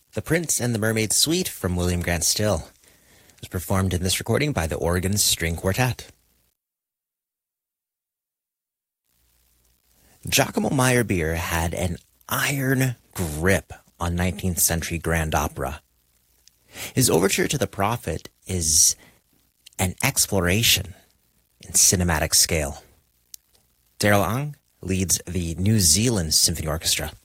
The Prince and the Mermaid Suite from William Grant Still was performed in this recording by the Oregon String Quartet. Giacomo Meyerbeer had an iron grip on 19th century grand opera. His overture to the Prophet is an exploration in cinematic scale. Daryl Ang leads the New Zealand Symphony Orchestra.